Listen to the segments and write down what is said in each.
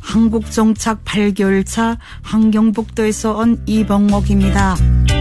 한국 정착 8개월 차 함경북도에서 온 이봉옥입니다.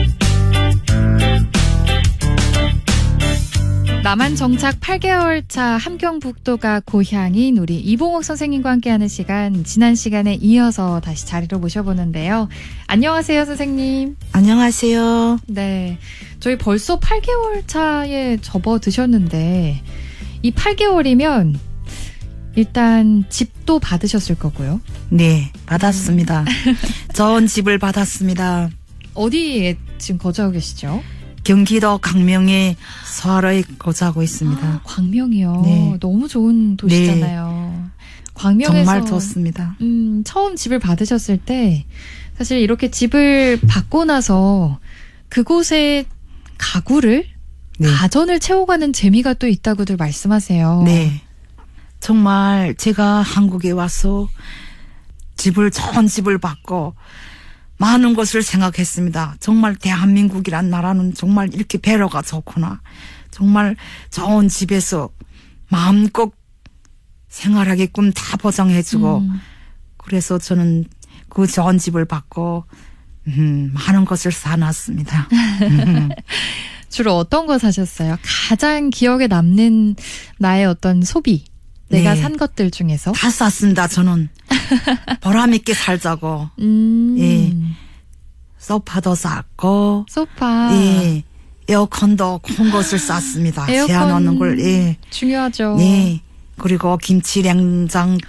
남한 정착 8개월 차 함경북도가 고향인 우리 이봉옥 선생님과 함께하는 시간, 지난 시간에 이어서 다시 자리로 모셔보는데요. 안녕하세요, 선생님. 안녕하세요. 네, 저희 벌써 8개월 차에 접어드셨는데 이 8개월이면 일단 집도 받으셨을 거고요. 네, 받았습니다. 좋은 집을 받았습니다. 어디에 지금 거주하고 계시죠? 경기도 강명에 서하로에 거주하고 있습니다. 아, 광명이요. 네. 너무 좋은 도시잖아요. 광명에서 정말 좋습니다. 처음 집을 받으셨을 때 사실 이렇게 집을 받고 나서 그곳에 가구를 네. 가전을 채워가는 재미가 또 있다고들 말씀하세요. 네. 정말 제가 한국에 와서 좋은 집을 받고 많은 것을 생각했습니다. 정말 대한민국이란 나라는 정말 이렇게 배려가 좋구나. 정말 좋은 집에서 마음껏 생활하게끔 다 보장해주고 그래서 저는 그 좋은 집을 받고 많은 것을 사놨습니다. 주로 어떤 거 사셨어요? 가장 기억에 남는 나의 어떤 소비, 내가 네. 산 것들 중에서? 다 샀습니다. 저는 보람있게 살자고. 예. 소파도 샀고 소파. 예. 에어컨도 큰 것을 샀습니다. 에어컨 세워놓는 걸. 예. 중요하죠. 예. 그리고 김치 냉장